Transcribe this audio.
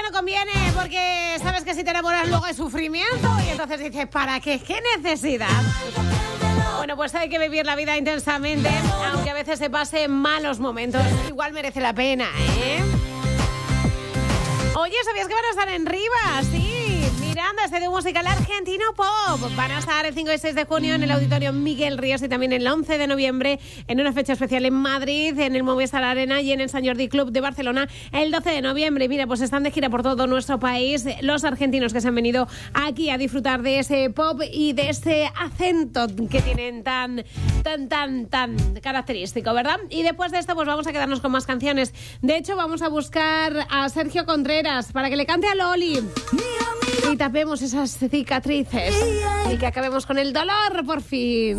no conviene, porque sabes que si te enamoras luego es sufrimiento y entonces dices, ¿para qué? ¿Qué necesidad? Bueno, pues hay que vivir la vida intensamente, aunque a veces se pase malos momentos. Igual merece la pena, ¿eh? Oye, ¿sabías que van a estar en Rivas? Sí. Miranda, estudio musical argentino pop. Van a estar el 5 y 6 de junio en el Auditorio Miguel Ríos y también el 11 de noviembre en una fecha especial en Madrid, en el Movistar Arena y en el Sant Jordi Club de Barcelona el 12 de noviembre. Mira, pues están de gira por todo nuestro país los argentinos que se han venido aquí a disfrutar de ese pop y de ese acento que tienen tan característico, ¿verdad? Y después de esto pues vamos a quedarnos con más canciones. De hecho, vamos a buscar a Sergio Contreras para que le cante a Loli y tapemos esas cicatrices y que acabemos con el dolor por fin.